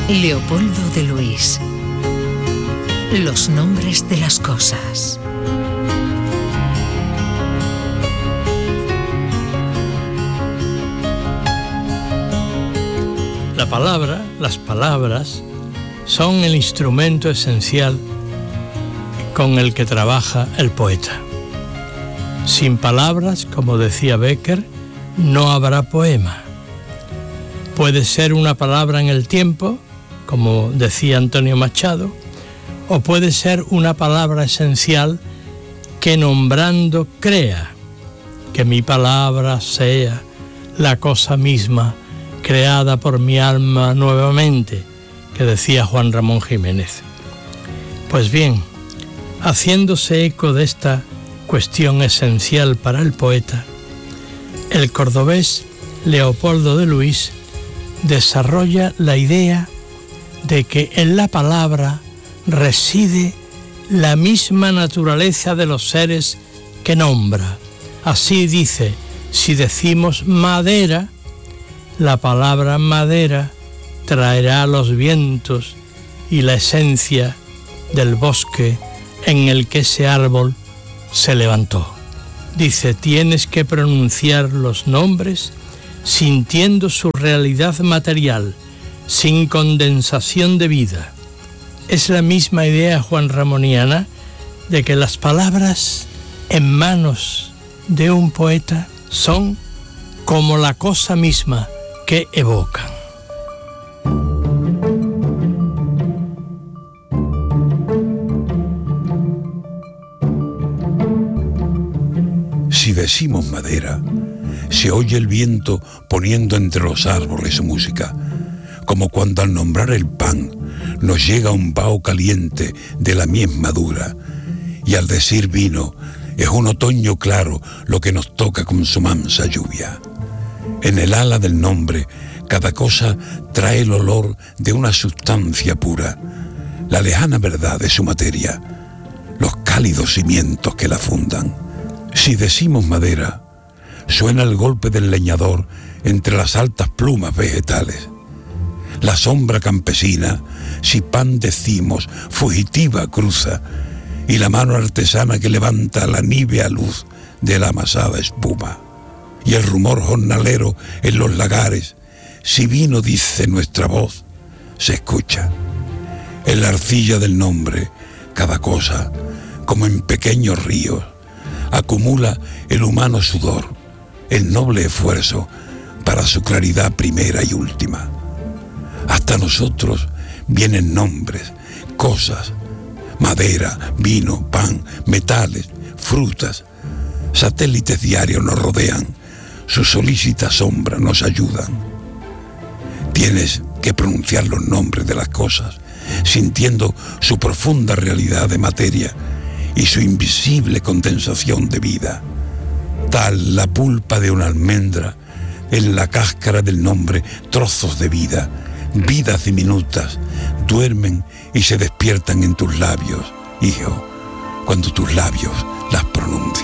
Leopoldo de Luis. Los nombres de las cosas. La palabra, las palabras, son el instrumento esencial con el que trabaja el poeta. Sin palabras, como decía Bécquer, no habrá poema. Puede ser una palabra en el tiempo, como decía Antonio Machado, o puede ser una palabra esencial que nombrando crea, que mi palabra sea la cosa misma creada por mi alma nuevamente, que decía Juan Ramón Jiménez. Pues bien, haciéndose eco de esta cuestión esencial para el poeta, el cordobés Leopoldo de Luis desarrolla la idea de que en la palabra reside la misma naturaleza de los seres que nombra. Así dice, si decimos madera, la palabra madera traerá los vientos y la esencia del bosque en el que ese árbol se levantó. Dice, tienes que pronunciar los nombres sintiendo su realidad material, sin condensación de vida. Es la misma idea juanramoniana de que las palabras en manos de un poeta son como la cosa misma que evocan. Si decimos madera, se oye el viento poniendo entre los árboles su música, como cuando al nombrar el pan nos llega un vaho caliente de la mies madura, y al decir vino es un otoño claro lo que nos toca con su mansa lluvia. En el ala del nombre cada cosa trae el olor de una sustancia pura, la lejana verdad de su materia, los cálidos cimientos que la fundan. Si decimos madera, suena el golpe del leñador entre las altas plumas vegetales. La sombra campesina, si pan decimos, fugitiva cruza, y la mano artesana que levanta la nívea luz de la amasada espuma. Y el rumor jornalero en los lagares, si vino dice nuestra voz, se escucha. En la arcilla del nombre, cada cosa, como en pequeños ríos, acumula el humano sudor, el noble esfuerzo para su claridad primera y última. Hasta nosotros vienen nombres, cosas, madera, vino, pan, metales, frutas. Satélites diarios nos rodean, sus solícitas sombras nos ayudan. Tienes que pronunciar los nombres de las cosas, sintiendo su profunda realidad de materia y su invisible condensación de vida. Tal la pulpa de una almendra, en la cáscara del nombre trozos de vida, vidas diminutas, duermen y se despiertan en tus labios, hijo, cuando tus labios las pronuncian.